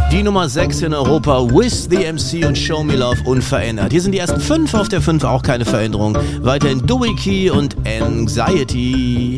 Die Nummer 6 in Europa, With the MC und Show Me Love unverändert. Hier sind die ersten 5, auf der 5 auch keine Veränderung. Weiterhin Dooiky und Anxiety.